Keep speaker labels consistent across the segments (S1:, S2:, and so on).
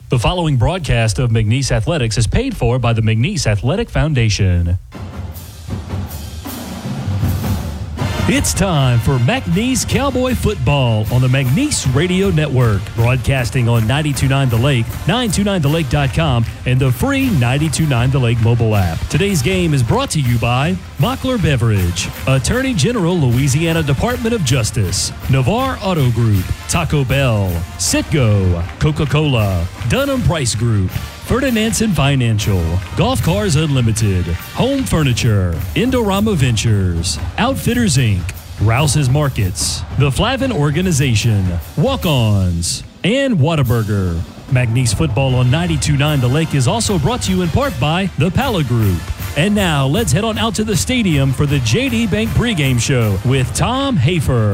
S1: The following broadcast of McNeese Athletics is paid for by the McNeese Athletic Foundation. It's time for McNeese Cowboy Football on the McNeese Radio Network, broadcasting on 92.9 The Lake, 929thelake.com, and the free 92.9 The Lake mobile app. Today's game is brought to you by Mockler Beverage, Attorney General Louisiana Department of Justice, Navarre Auto Group, Taco Bell, Citgo, Coca-Cola, Dunham Price Group, Ferdinandson Financial, Golf Cars Unlimited, Home Furniture, Indorama Ventures, Outfitters Inc., Rouse's Markets, The Flavin Organization, Walk-Ons, and Whataburger. McNeese Football on 92.9 The Lake is also brought to you in part by The Pala Group. And now, let's head on out to the stadium for the J.D. Bank pregame show with Tom Hafer.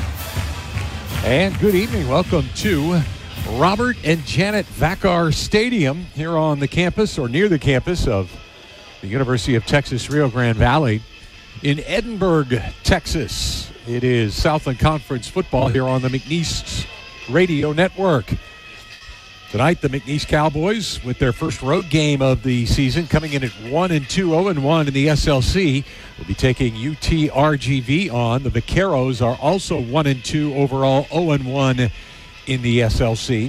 S2: And good evening. Welcome to Robert and Janet Vacar Stadium here on the campus or near the campus of the University of Texas Rio Grande Valley in Edinburgh, Texas. It is Southland Conference football here on the McNeese Radio Network. Tonight, the McNeese Cowboys, with their first road game of the season, coming in at 1-2, 0-1 in the SLC, will be taking UTRGV on. The Vaqueros are also 1-2 overall, 0-1 in the SLC.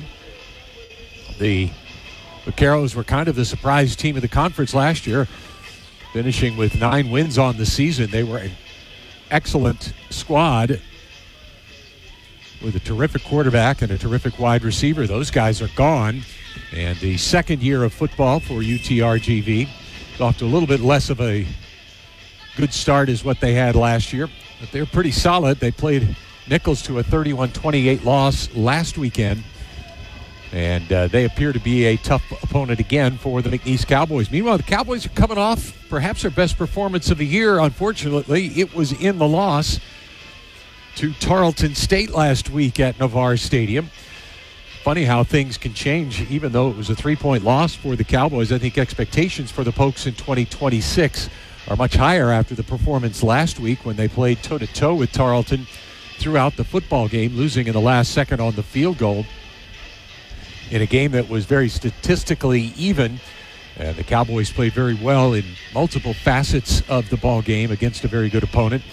S2: The Vaqueros were kind of the surprise team of the conference last year, finishing with 9 wins on the season. They were an excellent squad with a terrific quarterback and a terrific wide receiver. Those guys are gone. And the second year of football for UTRGV is off to a little bit less of a good start as what they had last year. But they're pretty solid. They played Nichols to a 31-28 loss last weekend. And they appear to be a tough opponent again for the McNeese Cowboys. Meanwhile, the Cowboys are coming off perhaps their best performance of the year. Unfortunately, it was in the loss to Tarleton State last week at Navarre Stadium. Funny how things can change. Even though it was a 3-point loss for the Cowboys, I think expectations for the Pokes in 2026 are much higher after the performance last week when they played toe-to-toe with Tarleton throughout the football game, losing in the last second on the field goal in a game that was very statistically even. And the Cowboys played very well in multiple facets of the ball game against a very good opponent.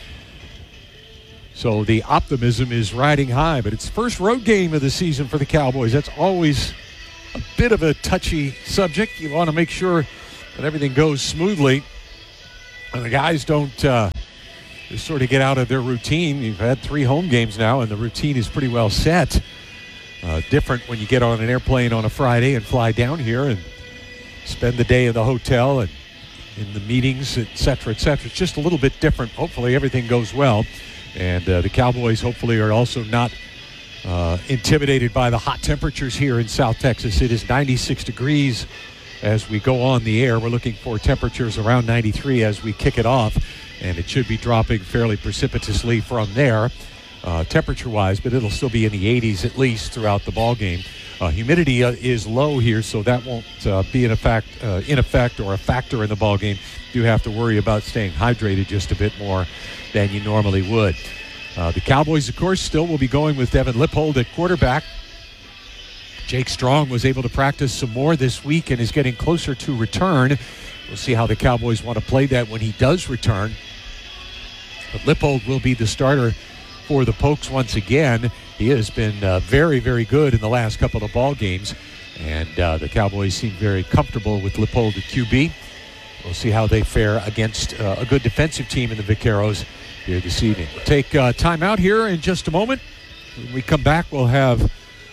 S2: So the optimism is riding high, but it's the first road game of the season for the Cowboys. That's always a bit of a touchy subject. You want to make sure that everything goes smoothly and the guys don't just sort of get out of their routine. You've had 3 home games now, and the routine is pretty well set. Different when you get on an airplane on a Friday and fly down here and spend the day in the hotel and in the meetings, et cetera, et cetera. It's just a little bit different. Hopefully everything goes well. And the Cowboys hopefully are also not intimidated by the hot temperatures here in South Texas. It is 96 degrees as we go on the air. We're looking for temperatures around 93 as we kick it off. And it should be dropping fairly precipitously from there, temperature-wise, but it'll still be in the 80s at least throughout the ball game. Humidity is low here, so that won't be in effect or a factor in the ball game. You have to worry about staying hydrated just a bit more than you normally would. The Cowboys, of course, still will be going with Devin Lippold at quarterback. Jake Strong was able to practice some more this week and is getting closer to return. We'll see how the Cowboys want to play that when he does return. But Lippold will be the starter for the Pokes once again. He has been very, very good in the last couple of ball games. And the Cowboys seem very comfortable with Lippold at QB. We'll see how they fare against a good defensive team in the Vaqueros here this evening. We'll take time out here in just a moment. When we come back, we'll have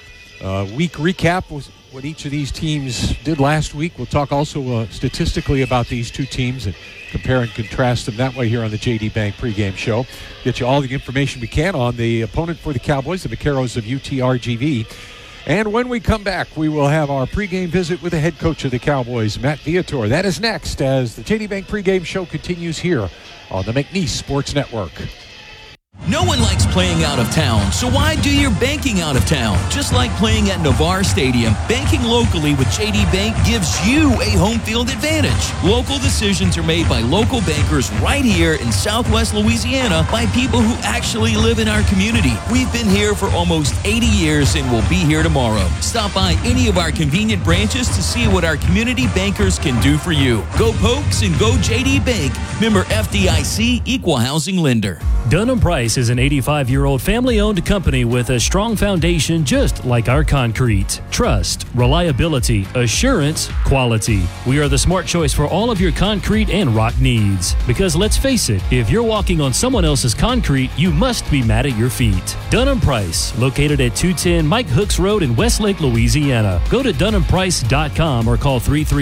S2: a week recap with what each of these teams did last week. We'll talk also statistically about these two teams and compare and contrast them that way here on the J.D. Bank pregame show. Get you all the information we can on the opponent for the Cowboys, the Vaqueros of UTRGV. And when we come back, we will have our pregame visit with the head coach of the Cowboys, Matt Viator. That is next as the J.D. Bank pregame show continues here on the McNeese Sports Network.
S3: No one likes playing playing out of town, so why do your banking out of town? Just like playing at Navarre Stadium, banking locally with JD Bank gives you a home field advantage. Local decisions are made by local bankers right here in Southwest Louisiana by people who actually live in our community. We've been here for almost 80 years and will be here tomorrow. Stop by any of our convenient branches to see what our community bankers can do for you. Go Pokes and go JD Bank. Member FDIC, Equal Housing Lender.
S1: Dunham Price is an 85-year-old family-owned company with a strong foundation just like our concrete. Trust, reliability, assurance, quality. We are the smart choice for all of your concrete and rock needs. Because let's face it, if you're walking on someone else's concrete, you must be mad at your feet. Dunham Price, located at 210 Mike Hooks Road in Westlake, Louisiana. Go to DunhamPrice.com or call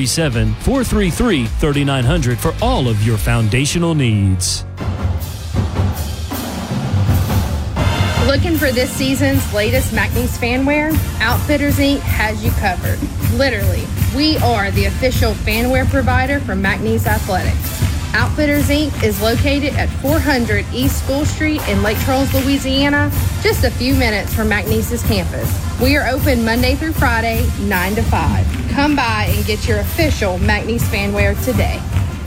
S1: 337-433-3900 for all of your foundational needs.
S4: Looking for this season's latest McNeese fanwear? Outfitters Inc. has you covered. Literally, we are the official fanwear provider for McNeese Athletics. Outfitters Inc. is located at 400 East School Street in Lake Charles, Louisiana, just a few minutes from McNeese's campus. We are open Monday through Friday, 9 to 5. Come by and get your official McNeese fanwear today.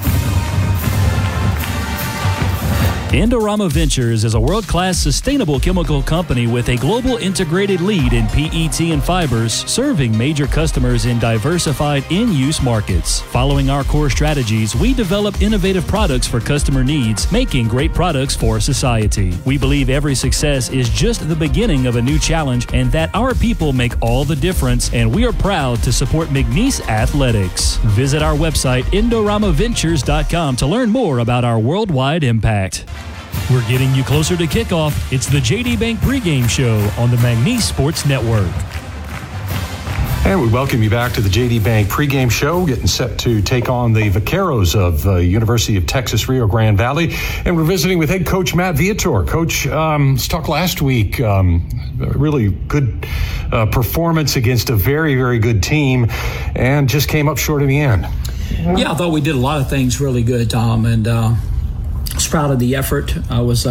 S1: Indorama Ventures is a world-class sustainable chemical company with a global integrated lead in PET and fibers, serving major customers in diversified in-use markets. Following our core strategies, we develop innovative products for customer needs, making great products for society. We believe every success is just the beginning of a new challenge and that our people make all the difference, and we are proud to support McNeese Athletics. Visit our website, IndoramaVentures.com, to learn more about our worldwide impact. We're getting you closer to kickoff. It's the JD Bank pregame show on the McNeese Sports Network.
S5: And we welcome you back to the JD Bank pregame show, getting set to take on the Vaqueros of University of Texas Rio Grande Valley. And we're visiting with head coach Matt Viator. Coach, let's talk last week. Really good performance against a very, very good team, and just came up short in the end.
S6: Yeah, I thought we did a lot of things really good, Tom, and I was proud of the effort. I was,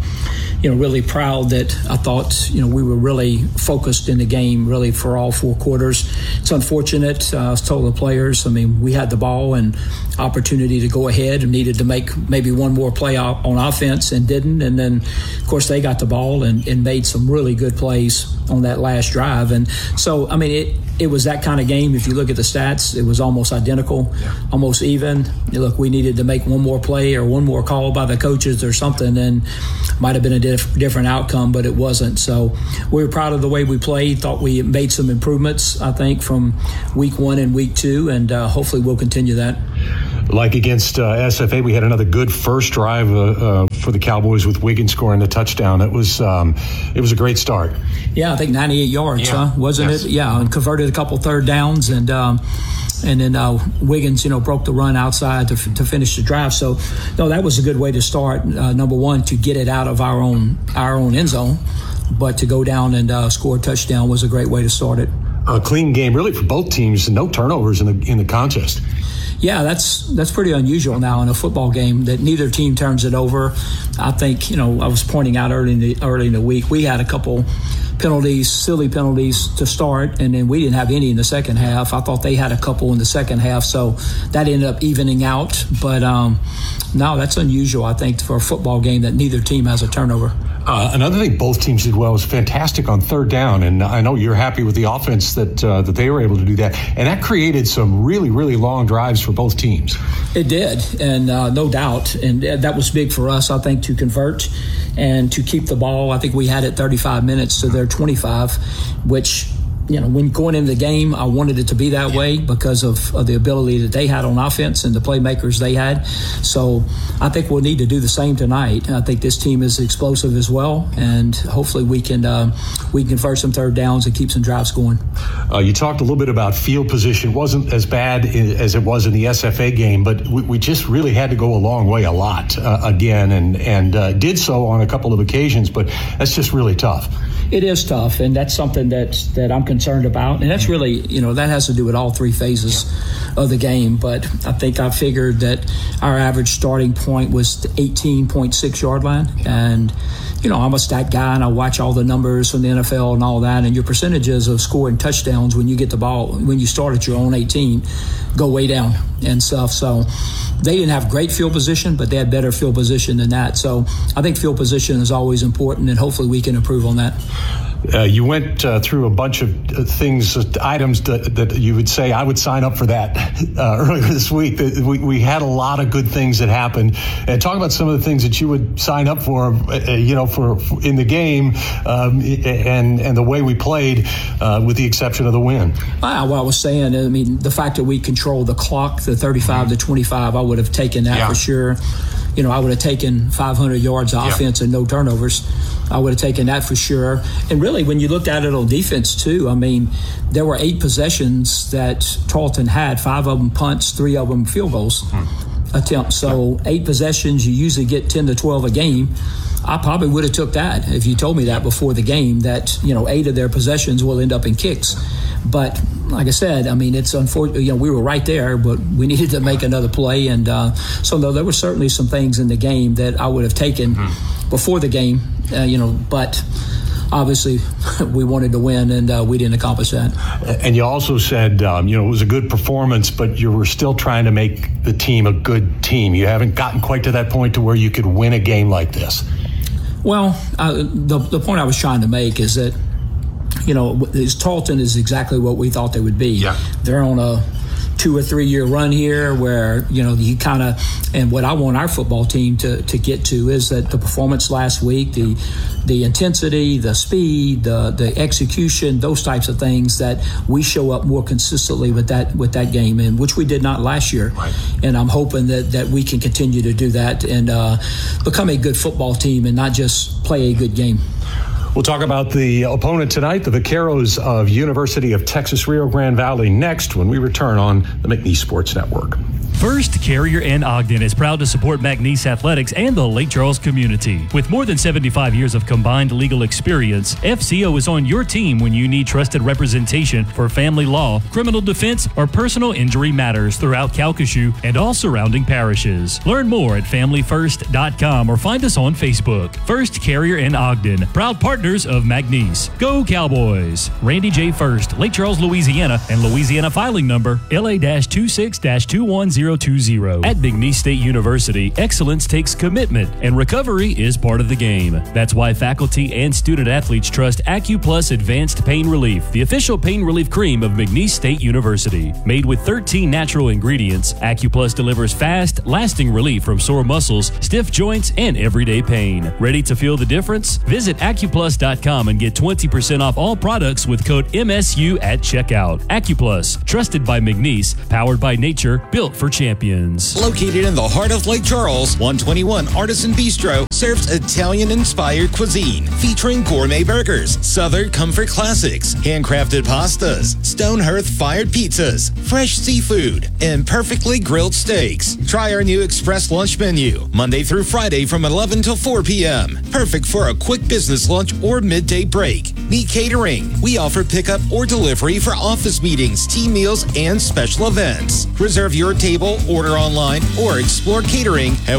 S6: really proud that I thought, we were really focused in the game really for all four quarters. It's unfortunate. I was told the players, we had the ball and opportunity to go ahead and needed to make maybe one more play on offense and didn't. And then, of course, they got the ball and made some really good plays on that last drive. And so, it was that kind of game. If you look at the stats, it was almost identical, almost even. Look, we needed to make one more play or one more call by the coaches or something, and might have been a different outcome, but it wasn't. So we were proud of the way we played. Thought we made some improvements, I think, from week one and week two, and hopefully we'll continue that.
S5: Like against SFA, we had another good first drive for the Cowboys with Wiggins scoring a touchdown. It was a great start.
S6: Yeah, I think 98 yards, wasn't it? Yeah, and converted a couple third downs, and then Wiggins, broke the run outside to finish the drive. So, no, that was a good way to start. Number one, to get it out of our own end zone, but to go down and score a touchdown was a great way to start it.
S5: A clean game, really, for both teams. No turnovers in the contest.
S6: Yeah, that's pretty unusual now in a football game that neither team turns it over. I think, I was pointing out early in the week, we had a couple penalties, silly penalties to start, and then we didn't have any in the second half. I thought they had a couple in the second half, so that ended up evening out. But no, that's unusual, I think, for a football game that neither team has a turnover.
S5: Another thing both teams did well was fantastic on third down, and I know you're happy with the offense that they were able to do that, and that created some really, really long drives for both teams.
S6: It did, and no doubt, and that was big for us, I think, to convert and to keep the ball. I think we had it 35 minutes to their 25, which, when going into the game, I wanted it to be that way because of the ability that they had on offense and the playmakers they had. So I think we'll need to do the same tonight. I think this team is explosive as well, and hopefully we can convert some third downs and keep some drives going.
S5: You talked a little bit about field position. It wasn't as bad as it was in the SFA game, but we just really had to go a long way, a lot again, and did so on a couple of occasions, but that's just really tough.
S6: It is tough, and that's something that I'm concerned concerned about. And that's really, that has to do with all three phases of the game. But I think I figured that our average starting point was the 18.6 yard line. And, I'm a stat guy and I watch all the numbers from the NFL and all that. And your percentages of scoring touchdowns when you get the ball, when you start at your own 18, go way down and stuff. So they didn't have great field position, but they had better field position than that. So I think field position is always important, and hopefully we can improve on that.
S5: You went through a bunch of things, items that you would say, I would sign up for that earlier this week. We had a lot of good things that happened. And talk about some of the things that you would sign up for, for in the game and the way we played, with the exception of the win.
S6: What I was saying, the fact that we controlled the clock, the 35 to 25, I would have taken that for sure. I would have taken 500 yards of offense and no turnovers. I would have taken that for sure. And really, when you looked at it on defense, too, there were 8 possessions that Tarleton had, 5 of them punts, 3 of them field goals attempts. So 8 possessions, you usually get 10 to 12 a game. I probably would have took that if you told me that before the game, that 8 of their possessions will end up in kicks. But like I said, it's unfortunate. We were right there, but we needed to make another play. And so there were certainly some things in the game that I would have taken before the game, but obviously we wanted to win, and we didn't accomplish that.
S5: And you also said, it was a good performance, but you were still trying to make the team a good team. You haven't gotten quite to that point to where you could win a game like this. Well,
S6: the point I was trying to make is that, Tarleton is exactly what we thought they would be. Yeah. They're on a 2 or 3 year run here where, you kind of, and what I want our football team to get to is that the performance last week, the intensity, the speed, the execution, those types of things, that we show up more consistently with that game, and which we did not last year. Right. And I'm hoping that we can continue to do that and become a good football team and not just play a good game.
S5: We'll talk about the opponent tonight, the Vaqueros of University of Texas Rio Grande Valley, next when we return on the McNeese Sports Network.
S1: First Carrier and Ogden is proud to support McNeese Athletics and the Lake Charles community. With more than 75 years of combined legal experience, FCO is on your team when you need trusted representation for family law, criminal defense, or personal injury matters throughout Calcasieu and all surrounding parishes. Learn more at familyfirst.com or find us on Facebook. First Carrier and Ogden, proud partners of McNeese. Go Cowboys! Randy J. First, Lake Charles, Louisiana, and Louisiana filing number LA-26-21020. At McNeese State University, excellence takes commitment, and recovery is part of the game. That's why faculty and student athletes trust AccuPlus Advanced Pain Relief, the official pain relief cream of McNeese State University. Made with 13 natural ingredients, AccuPlus delivers fast, lasting relief from sore muscles, stiff joints, and everyday pain. Ready to feel the difference? Visit AccuPlus.com and get 20% off all products with code MSU at checkout. AccuPlus, trusted by McNeese, powered by nature, built for champions.
S7: Located in the heart of Lake Charles, 121 Artisan Bistro serves Italian-inspired cuisine featuring gourmet burgers, Southern comfort classics, handcrafted pastas, stone hearth-fired pizzas, fresh seafood, and perfectly grilled steaks. Try our new express lunch menu, Monday through Friday from 11 till 4 p.m. Perfect for a quick business lunch or midday break. Need catering? We offer pickup or delivery for office meetings, team meals, and special events. Reserve your table, order online, or explore catering at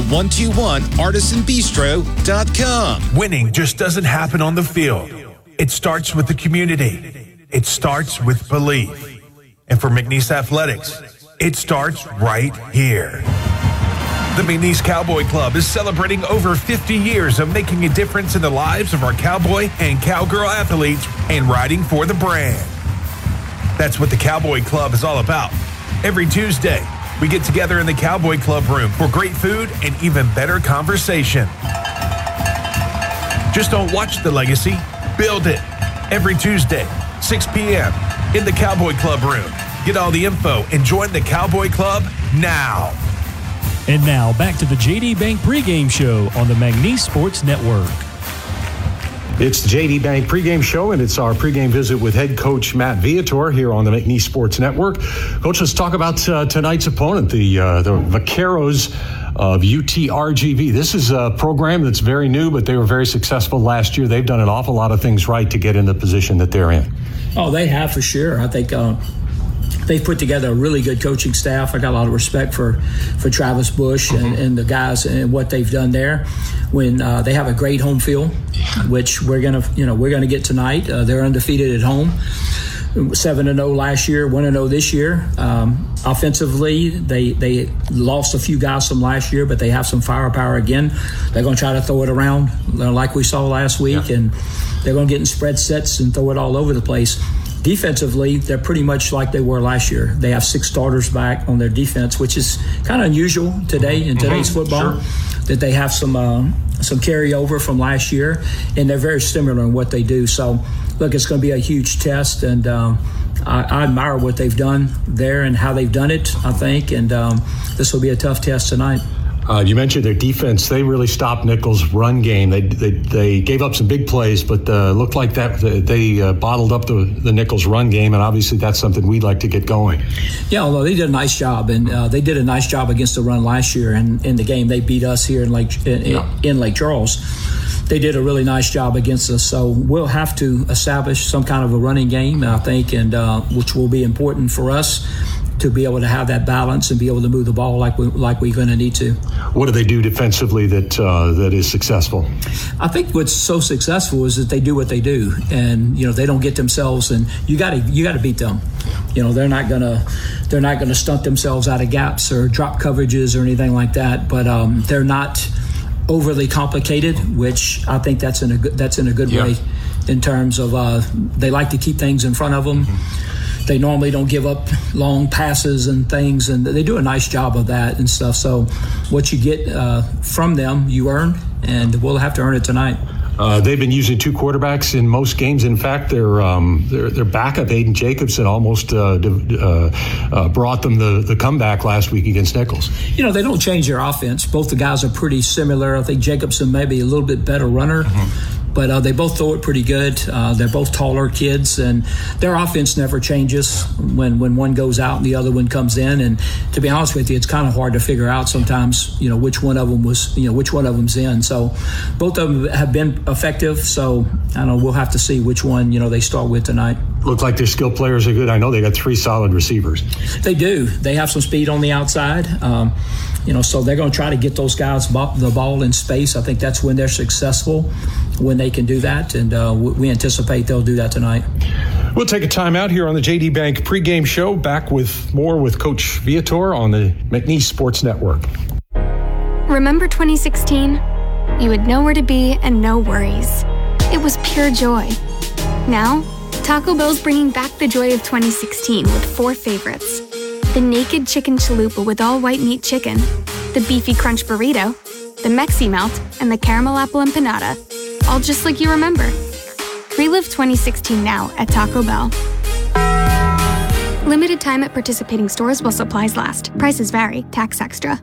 S7: 121artisanbistro.com.
S8: Winning just doesn't happen on the field. It starts with the community. It starts with belief. And for McNeese Athletics, it starts right here. The McNeese Cowboy Club is celebrating over 50 years of making a difference in the lives of our cowboy and cowgirl athletes and riding for the brand. That's what the Cowboy Club is all about. Every Tuesday, we get together in the Cowboy Club room for great food and even better conversation. Just don't watch the legacy, build it. Every Tuesday, 6 p.m. in the Cowboy Club room. Get all the info and join the Cowboy Club now.
S1: And now, back to the JD Bank pregame show on the McNeese Sports Network.
S5: It's the JD Bank pregame show, and it's our pregame visit with head coach Matt Viator here on the McNeese Sports Network. Coach, let's talk about tonight's opponent, the Vaqueros of UTRGV. This is a program that's very new, but they were very successful last year. They've done an awful lot of things right to get in the position that they're in.
S6: Oh, they have for sure. I think they've put together a really good coaching staff. I got a lot of respect for Travis Bush and the guys and what they've done there. When they have a great home field, which we're gonna get tonight. They're undefeated at home. 7-0 last year, 1-0 this year. Offensively, they lost a few guys from last year, but they have some firepower again. They're going to try to throw it around like we saw last week, and they're going to get in spread sets and throw it all over the place. Defensively, they're pretty much like they were last year. They have 6 starters back on their defense, which is kind of unusual today in today's football. Sure. That they have some carryover from last year, and they're very similar in what they do. So, look, it's going to be a huge test, and I admire what they've done there and how they've done it, I think, and this will be a tough test tonight.
S5: You mentioned their defense. They really stopped Nichols' run game. They gave up some big plays, but looked like that they bottled up the Nichols' run game, and obviously that's something we'd like to get going. Yeah,
S6: although they did a nice job, and they did a nice job against the run last year in the game. They beat us here in Lake Charles. They did a really nice job against us, so we'll have to establish some kind of a running game, I think, and which will be important for us to be able to have that balance and be able to move the ball like we're going to need to.
S5: What do they do defensively that is successful?
S6: I think what's so successful is that they do what they do, and they don't get themselves, and you got to beat them. They're not gonna stunt themselves out of gaps or drop coverages or anything like that, but they're not overly complicated, which I think that's in a good way in terms of they like to keep things in front of them. They normally don't give up long passes and things, and they do a nice job of that and stuff. So what you get from them, you earn, and we'll have to earn it tonight.
S5: They've been using 2 quarterbacks in most games. In fact, their backup, Aiden Jacobson, almost brought them the comeback last week against Nichols.
S6: They don't change their offense. Both the guys are pretty similar. I think Jacobson may be a little bit better runner. But they both throw it pretty good. They're both taller kids, and their offense never changes when one goes out and the other one comes in. And to be honest with you, it's kind of hard to figure out sometimes, which one of them which one of them's in. So both of them have been effective. So I don't know. We'll have to see which one they start with tonight.
S5: Look like their skill players are good. I know they got 3 solid receivers.
S6: They do. They have some speed on the outside. So they're going to try to get those guys the ball in space. I think that's when they're successful, when they can do that, and we anticipate they'll do that tonight.
S5: We'll take a time out here on the JD Bank pregame show. Back with more with Coach Viator on the McNeese Sports Network.
S9: Remember 2016? You had nowhere to be and no worries. It was pure joy. Now, Taco Bell's bringing back the joy of 2016 with 4 favorites. The Naked Chicken Chalupa with all white meat chicken, the Beefy Crunch Burrito, the Mexi Melt, and the Caramel Apple Empanada. All just like you remember. Relive 2016 now at Taco Bell. Limited time at participating stores while supplies last. Prices vary. Tax extra.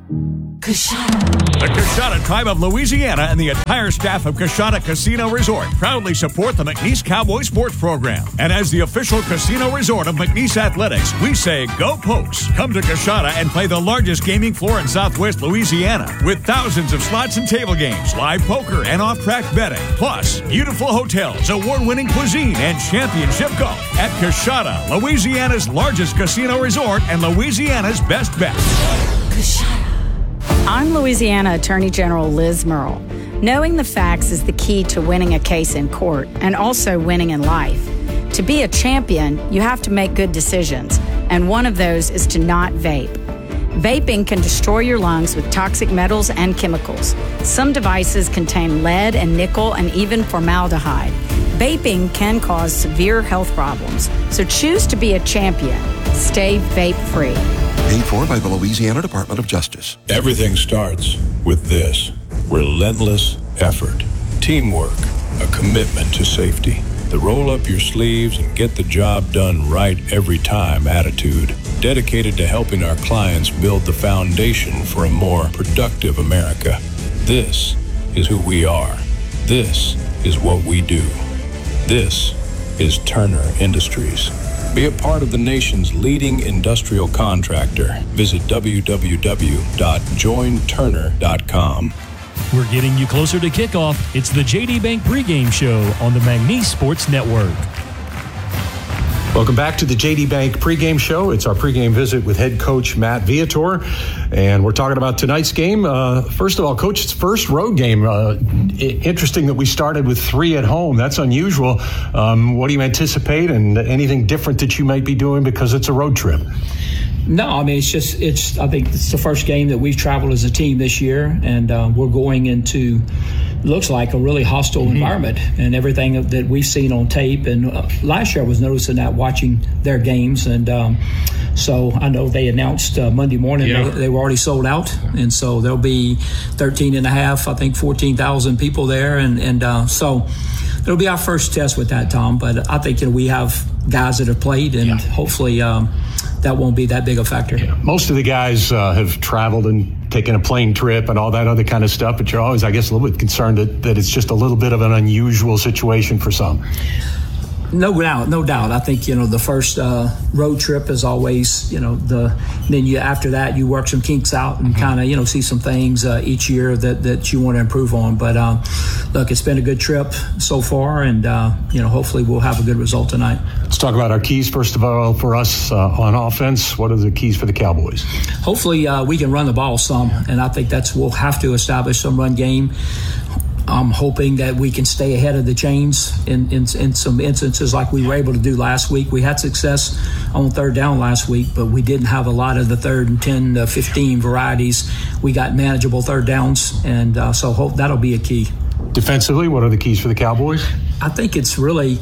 S10: The Coshada Tribe of Louisiana and the entire staff of Coshada Casino Resort proudly support the McNeese Cowboy Sports Program. And as the official casino resort of McNeese Athletics, we say go Pokes. Come to Coshada and play the largest gaming floor in Southwest Louisiana with thousands of slots and table games, live poker, and off-track betting. Plus, beautiful hotels, award-winning cuisine, and championship golf at Coshada, Louisiana's largest casino resort and Louisiana's best bet.
S11: Coshada. I'm Louisiana Attorney General Liz Murrill. Knowing the facts is the key to winning a case in court and also winning in life. To be a champion, you have to make good decisions, and one of those is to not vape. Vaping can destroy your lungs with toxic metals and chemicals. Some devices contain lead and nickel and even formaldehyde. Vaping can cause severe health problems, so choose to be a champion. Stay vape-free.
S12: Paid for by the Louisiana Department of Justice.
S13: Everything starts with this: relentless effort, teamwork, a commitment to safety, the roll up your sleeves and get the job done right every time attitude, dedicated to helping our clients build the foundation for a more productive America. This is who we are. This is what we do. This is Turner Industries. Be a part of the nation's leading industrial contractor. Visit www.jointurner.com.
S1: We're getting you closer to kickoff. It's the JD Bank pregame show on the McNeese Sports Network.
S5: Welcome back to the JD Bank pregame show. It's our pregame visit with head coach Matt Viator, and we're talking about tonight's game. First of all, Coach, it's first road game. Interesting that we started with 3 at home. That's unusual. What do you anticipate, and anything different that you might be doing because it's a road trip?
S6: No, I mean, I think it's the first game that we've traveled as a team this year, and we're going into, looks like, a really hostile environment, and everything that we've seen on tape. And last year I was noticing that watching their games, and so I know they announced Monday morning they were already sold out, and so there'll be 14,000 people there, and so it'll be our first test with that, Tom. But I think we have guys that have played, and hopefully that won't be that big a factor.
S5: Yeah. Most of the guys have traveled and taken a plane trip and all that other kind of stuff, but you're always, I guess, a little bit concerned that it's just a little bit of an unusual situation for some.
S6: No doubt. I think, the first road trip is always, then after that you work some kinks out and kind of, see some things each year that you want to improve on. But look, it's been a good trip so far, and, hopefully we'll have a good result tonight.
S5: Let's talk about our keys, first of all, for us on offense. What are the keys for the Cowboys?
S6: Hopefully we can run the ball some, and I think we'll have to establish some run game. I'm hoping that we can stay ahead of the chains in some instances like we were able to do last week. We had success on third down last week, but we didn't have a lot of the 3rd and 10 to 15 varieties. We got manageable third downs, and so hope that'll be a key.
S5: Defensively, what are the keys for the Cowboys?
S6: I think it's really,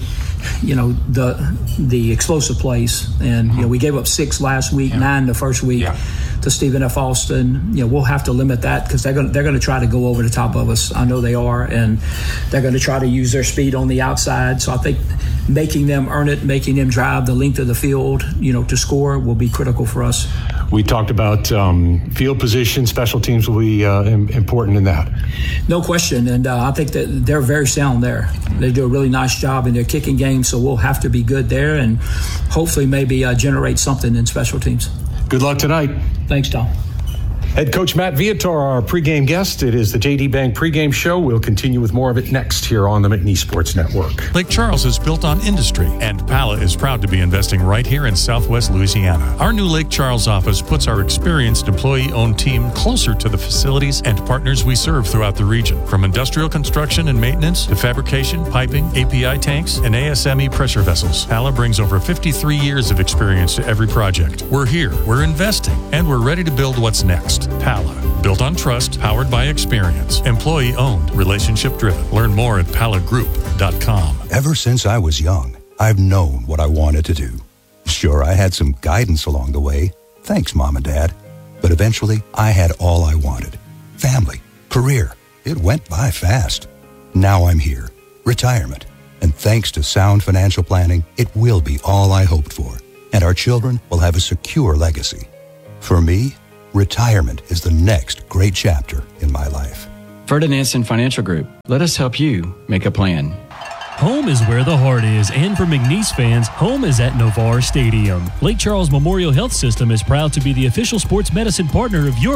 S6: the explosive plays. And, we gave up 6 last week, 9 the first week to Stephen F. Austin. We'll have to limit that because they're going to try to go over the top of us. I know they are, and they're going to try to use their speed on the outside. So I think making them earn it, making them drive the length of the field, to score will be critical for us.
S5: We talked about field position. Special teams will be important in that.
S6: No question, and I think that they're very sound there. They do a really nice job in their kicking game, so we'll have to be good there and hopefully maybe generate something in special teams.
S5: Good luck tonight.
S6: Thanks, Tom.
S5: Head coach Matt Viator, our pregame guest. It is the JD Bank pregame show. We'll continue with more of it next here on the McNeese Sports Network.
S14: Lake Charles is built on industry, and Pala is proud to be investing right here in Southwest Louisiana. Our new Lake Charles office puts our experienced employee-owned team closer to the facilities and partners we serve throughout the region. From industrial construction and maintenance to fabrication, piping, API tanks, and ASME pressure vessels, Pala brings over 53 years of experience to every project. We're here, we're investing, and we're ready to build what's next. Pala, built on trust, powered by experience, employee-owned, relationship-driven. Learn more at palagroup.com.
S15: Ever since I was young, I've known what I wanted to do. Sure, I had some guidance along the way. Thanks, Mom and Dad. But eventually, I had all I wanted. Family, career. It went by fast. Now I'm here. Retirement. And thanks to sound financial planning, it will be all I hoped for. And our children will have a secure legacy. For me, retirement is the next great chapter in my life.
S16: Ferdinandson Financial Group. Let us help you make a plan.
S1: Home is where the heart is, and for McNeese fans, home is at Navarre Stadium. Lake Charles Memorial Health System is proud to be the official sports medicine partner of your